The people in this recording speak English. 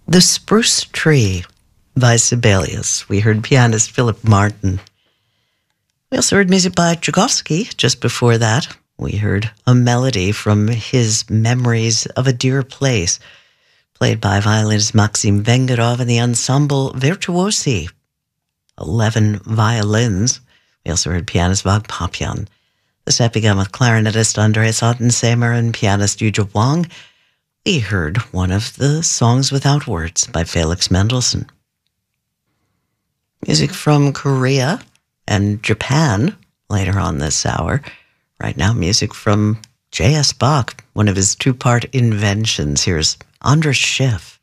The Spruce Tree by Sibelius. We heard pianist Philip Martin. We also heard music by Tchaikovsky. Just before that, we heard a melody from his Memories of a Dear Place, played by violinist Maxim Vengerov and the Ensemble Virtuosi. 11 violins. We also heard pianist Vagh Papian. The set began with clarinetist Andreas Ottensamer and pianist Yuja Wang. We heard one of the songs without words by Felix Mendelssohn. Music from Korea and Japan later on this hour. Right now, music from J.S. Bach, one of his two-part inventions. Here's Andras Schiff.